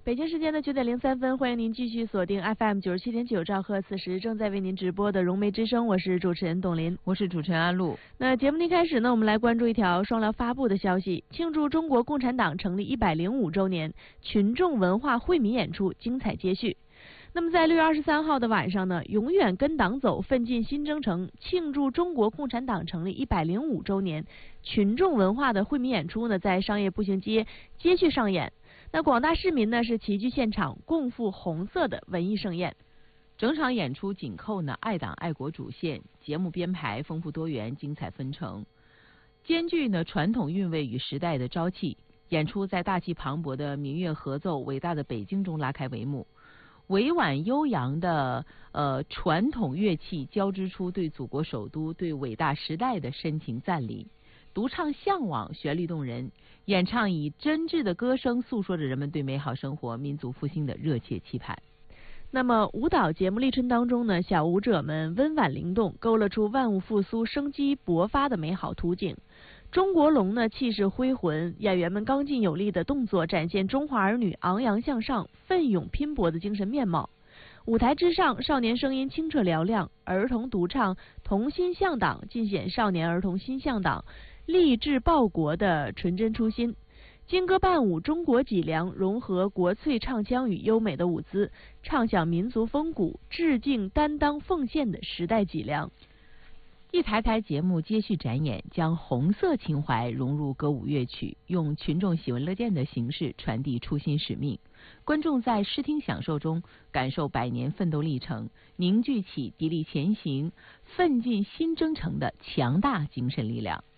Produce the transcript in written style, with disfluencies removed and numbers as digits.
北京时间的9:03，欢迎您继续锁定 FM 97.9兆赫，此时正在为您直播的融媒之声，我是主持人董琳， 我是主持人安陆。 那节目一开始呢，我们来关注一条双聊发布的消息，庆祝中国共产党成立105周年，群众文化惠民演出精彩接续。那么在6月23号的晚上呢，永远跟党走，奋进新征程，庆祝中国共产党成立105周年，群众文化的惠民演出呢，在商业步行街接续上演。那广大市民呢是齐聚现场，共赴红色的文艺盛宴。 整场演出紧扣呢爱党爱国主线，节目编排丰富多元，精彩纷呈，兼具呢传统韵味与时代的朝气。演出在大气磅礴的民乐合奏《伟大的北京》中拉开帷幕，委婉悠扬的传统乐器交织出对祖国首都、对伟大时代的深情赞礼。独唱向往，旋律动人；演唱以真挚的歌声诉说着人们对美好生活、民族复兴的热切期盼。 那么舞蹈节目立春当中呢，小舞者们温婉灵动，勾勒出万物复苏、生机勃发的美好图景。中国龙呢气势恢宏，演员们刚劲有力的动作展现中华儿女昂扬向上、奋勇拼搏的精神面貌。舞台之上，少年声音清澈嘹亮，儿童独唱同心向党，尽显少年儿童心向党、立志报国的纯真初心。金歌伴舞，中国脊梁，融合国粹唱腔与优美的舞姿，唱响民族风骨，致敬担当奉献的时代脊梁。 一台台节目接续展演，将红色情怀融入歌舞乐曲，用群众喜闻乐见的形式传递初心使命。观众在视听享受中感受100年奋斗历程，凝聚起砥砺前行、奋进新征程的强大精神力量。